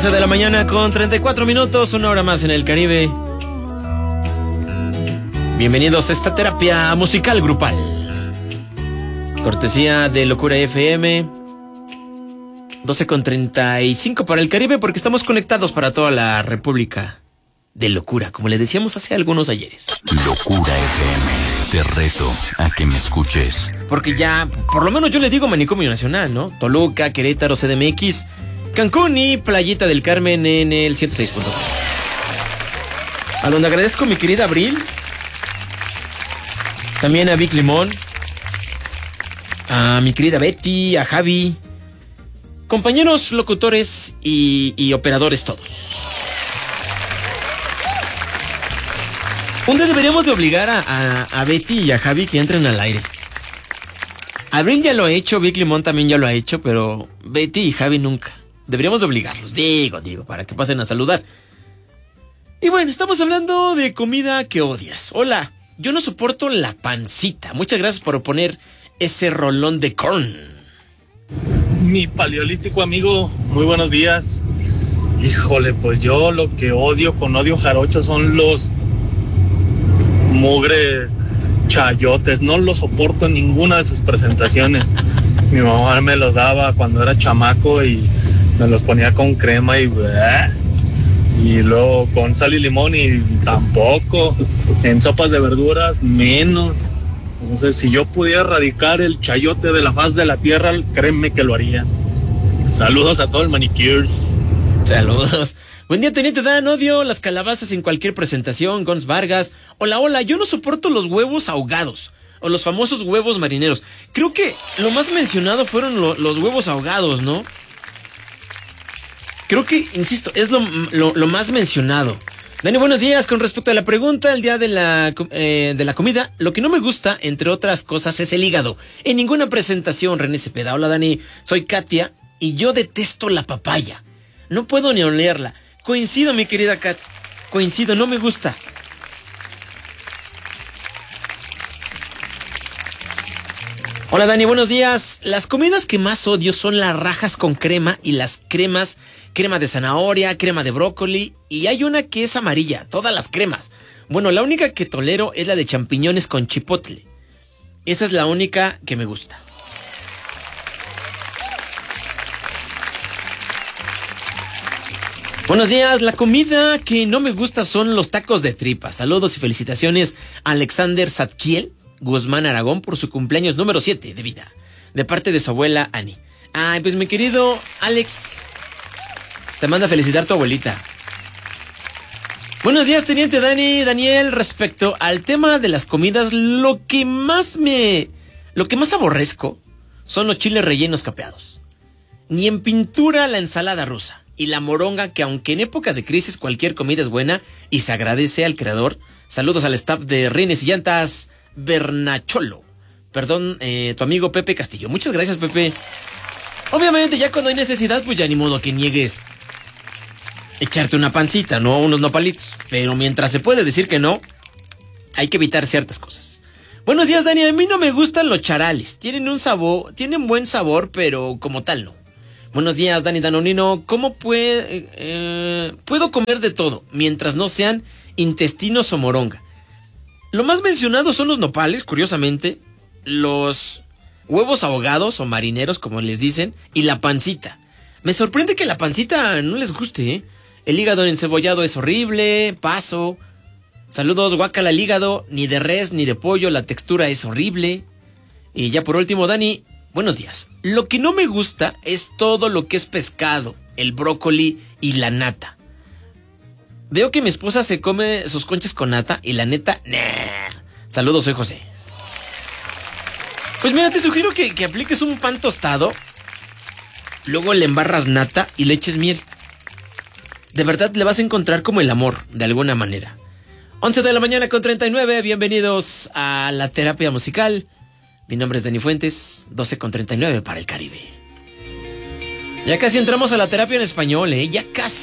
11 de la mañana con 34 minutos, una hora más en el Caribe. Bienvenidos a esta terapia musical grupal. Cortesía de Locura FM. 12 con 35 para el Caribe, porque estamos conectados para toda la República de Locura, como le decíamos hace algunos ayeres. Locura FM, te reto a que me escuches. Porque ya, por lo menos yo le digo Manicomio Nacional, ¿no? Toluca, Querétaro, CDMX, Cancún y Playita del Carmen en el 106.3. A donde agradezco a mi querida Abril, también a Vic Limón, a mi querida Betty, a Javi, compañeros locutores y operadores todos. Un día deberíamos de obligar a Betty y a Javi que entren al aire. Abril ya lo ha hecho, Vic Limón también ya lo ha hecho, pero Betty y Javi nunca. Deberíamos de obligarlos, digo, para que pasen a saludar. Y bueno, estamos hablando de comida que odias. Hola, yo no soporto la pancita. Muchas gracias por poner ese rolón de corn. Mi paleolítico amigo, muy buenos días. Híjole, pues yo lo que odio con odio jarocho son los mugres chayotes. No los soporto en ninguna de sus presentaciones. Mi mamá me los daba cuando era chamaco y me los ponía con crema y luego con sal y limón y tampoco. En sopas de verduras menos. Entonces, si yo pudiera erradicar el chayote de la faz de la tierra, créeme que lo haría. Saludos a todo el manicures. Saludos. Buen día, Teniente Dan. Odio las calabazas en cualquier presentación. Gons Vargas. Hola, yo no soporto los huevos ahogados o los famosos huevos marineros. Creo que lo más mencionado fueron los huevos ahogados, ¿no? Creo que, insisto, es lo más mencionado. Dani, buenos días. Con respecto a la pregunta, el día de la comida, lo que no me gusta, entre otras cosas, es el hígado. En ninguna presentación, René Cepeda. Hola, Dani. Soy Katia y yo detesto la papaya. No puedo ni olerla. Coincido, mi querida Kat. Coincido, no me gusta. Hola, Dani, buenos días. Las comidas que más odio son las rajas con crema y las cremas, crema de zanahoria, crema de brócoli, y hay una que es amarilla, todas las cremas. Bueno, la única que tolero es la de champiñones con chipotle. Esa es la única que me gusta. Buenos días, la comida que no me gusta son los tacos de tripa. Saludos y felicitaciones a Alexander Zadkiel Guzmán Aragón por su cumpleaños número 7 de vida, de parte de su abuela Ani. Ay, pues mi querido Alex, te manda a felicitar tu abuelita. Buenos días, Teniente Daniel, respecto al tema de las comidas, lo que más aborrezco son los chiles rellenos capeados. Ni en pintura la ensalada rusa y la moronga, que aunque en época de crisis cualquier comida es buena y se agradece al creador. Saludos al staff de Rines y Llantas Bernacholo. Perdón, tu amigo Pepe Castillo. Muchas gracias, Pepe. Obviamente, ya cuando hay necesidad, pues ya ni modo que niegues echarte una pancita, ¿no? Unos nopalitos. Pero mientras se puede decir que no, hay que evitar ciertas cosas. Buenos días, Dani. A mí no me gustan los charales. Tienen buen sabor, pero como tal no. Buenos días, Dani Danonino. ¿Cómo puedo comer de todo mientras no sean intestinos o moronga? Lo más mencionado son los nopales, curiosamente, los huevos ahogados o marineros, como les dicen, y la pancita. Me sorprende que la pancita no les guste, ¿eh? El hígado encebollado es horrible, paso. Saludos, guácala el hígado, ni de res ni de pollo, la textura es horrible. Y ya por último, Dani, buenos días. Lo que no me gusta es todo lo que es pescado, el brócoli y la nata. Veo que mi esposa se come sus conchas con nata y la neta, nah. Saludos, soy José. Pues mira, te sugiero que apliques un pan tostado, luego le embarras nata y le eches miel. De verdad le vas a encontrar como el amor, de alguna manera. 11 de la mañana con 39, bienvenidos a la terapia musical. Mi nombre es Dani Fuentes, 12 con 39 para el Caribe. Ya casi entramos a la terapia en español, ya casi.